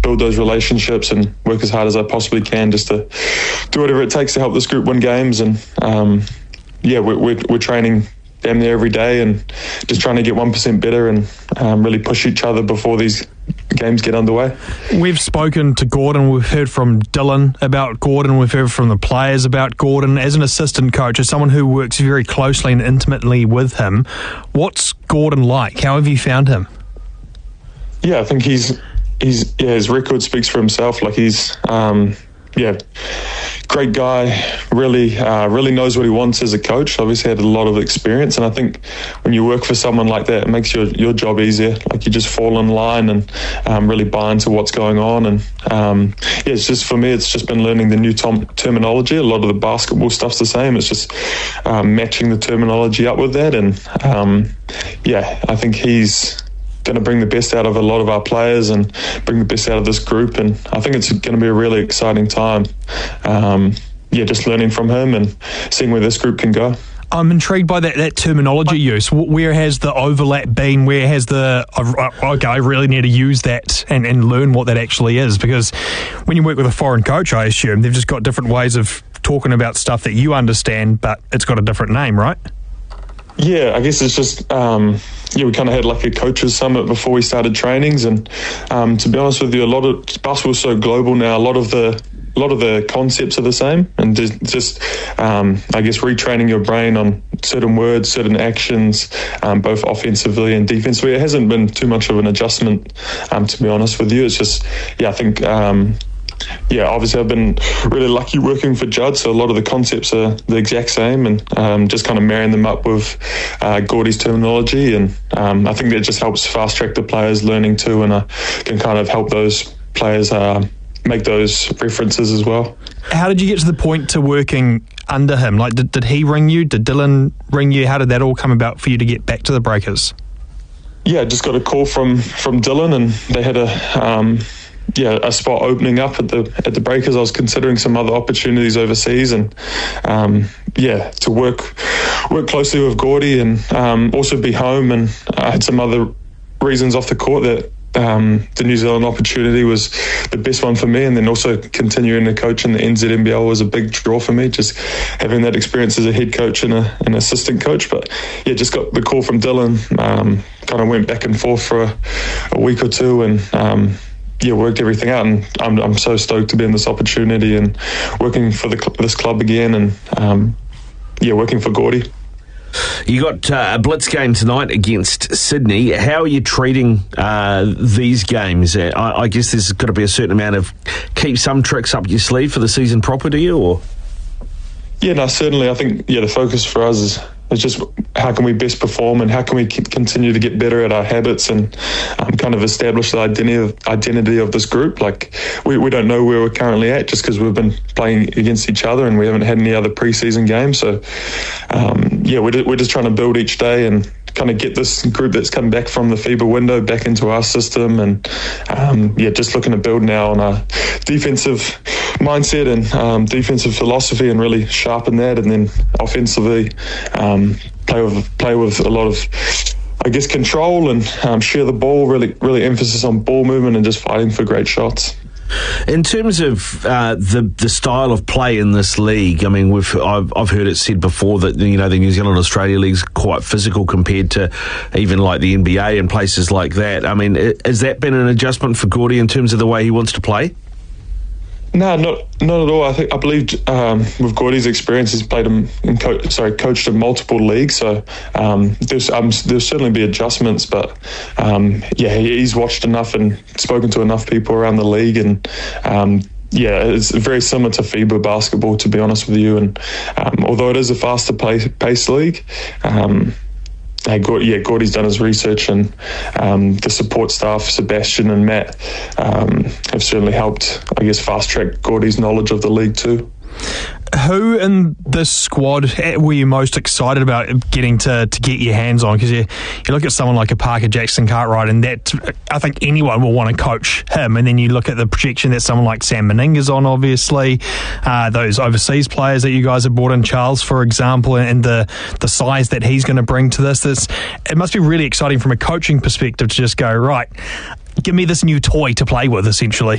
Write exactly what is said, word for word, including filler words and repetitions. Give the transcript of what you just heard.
build those relationships and work as hard as I possibly can just to do whatever it takes to help this group win games. And um, yeah, we're, we're, we're training damn near every day and just trying to get one percent better and um, really push each other before these games get underway. We've spoken to Gordon, we've heard from Dylan about Gordon, we've heard from the players about Gordon. As an assistant coach, as someone who works very closely and intimately with him, what's Gordon like? How have you found him? Yeah, I think he's, he's yeah, his record speaks for himself. Like he's, um, yeah, great guy, really uh, really knows what he wants as a coach. Obviously had a lot of experience, and I think when you work for someone like that, it makes your, your job easier. Like you just fall in line and um, really buy into what's going on. And um, yeah, it's just, for me, it's just been learning the new tom- terminology. A lot of the basketball stuff's the same. It's just um, matching the terminology up with that. And um, yeah, I think he's going to bring the best out of a lot of our players and bring the best out of this group, and I think it's going to be a really exciting time. Um, yeah, just learning from him and seeing where this group can go. I'm intrigued by that, that terminology use. Where has the overlap been? Where has the, okay, I really need to use that and, and learn what that actually is? Because when you work with a foreign coach, I assume they've just got different ways of talking about stuff that you understand, but it's got a different name, right? Yeah, I guess it's just, um, yeah, we kind of had like a coaches summit before we started trainings, and um, to be honest with you, a lot of basketball's so global now. A lot of the a lot of the concepts are the same, and just, just um, I guess retraining your brain on certain words, certain actions, um, both offensively and defensively. It hasn't been too much of an adjustment, um, to be honest with you. It's just, yeah, I think. Um, Yeah, obviously I've been really lucky working for Judd, so a lot of the concepts are the exact same, and um, just kind of marrying them up with uh, Gordy's terminology, and um, I think that just helps fast track the players learning too, and I can kind of help those players uh, make those references as well. How did you get to the point to working under him? Like, did, did he ring you? Did Dylan ring you? How did that all come about for you to get back to the Breakers? Yeah, I just got a call from, from Dylan, and they had a... Um, yeah, a spot opening up at the at the Breakers. I was considering some other opportunities overseas, and um, yeah, to work work closely with Gordy and um, also be home. And I had some other reasons off the court that um, the New Zealand opportunity was the best one for me, and then also continuing to coach in the N Z N B L was a big draw for me, just having that experience as a head coach and a, an assistant coach. But yeah, just got the call from Dylan, um, kind of went back and forth for a, a week or two, and um, yeah, worked everything out, and I'm I'm so stoked to be in this opportunity and working for the this club again, and um, yeah, working for Gordy. You got uh, a blitz game tonight against Sydney. How are you treating uh, these games? Uh, I, I guess there's got to be a certain amount of keep some tricks up your sleeve for the season proper, do you? Or yeah, no, certainly. I think yeah, the focus for us is. It's just how can we best perform and how can we continue to get better at our habits and um, kind of establish the identity of, identity of this group. Like we, we don't know where we're currently at just because we've been playing against each other and we haven't had any other preseason games. So um, yeah, we're, we're just trying to build each day and kind of get this group that's come back from the FIBA window back into our system, and um, yeah, just looking to build now on our defensive mindset and um, defensive philosophy and really sharpen that, and then offensively um, play with play with a lot of, I guess, control and um, share the ball. Really, really emphasis on ball movement and just fighting for great shots. In terms of uh, the the style of play in this league, I mean, we've I've, I've heard it said before that you know the New Zealand Australia League's quite physical compared to even like the N B A and places like that. I mean, has that been an adjustment for Gordy in terms of the way he wants to play? No, not not at all. I think I believe um, with Gordy's experience, he's played him in co- sorry coached in multiple leagues. So um, there's um, there'll certainly be adjustments, but um, yeah, he's watched enough and spoken to enough people around the league, and um, yeah, it's very similar to FIBA basketball, to be honest with you. And um, although it is a faster paced league. Um, Hey, Gordy, yeah, Gordy's done his research, and um, the support staff, Sebastian and Matt, um, have certainly helped, I guess, fast track Gordy's knowledge of the league too. Who in this squad were you most excited about getting to, to get your hands on? Because you, you look at someone like a Parker Jackson Cartwright, and that I think anyone will want to coach him. And then you look at the projection that someone like Sam Meninga's on, obviously. Uh, those overseas players that you guys have brought in, Charles, for example, and the, the size that he's going to bring to this. this. It must be really exciting from a coaching perspective to just go, right, give me this new toy to play with, essentially.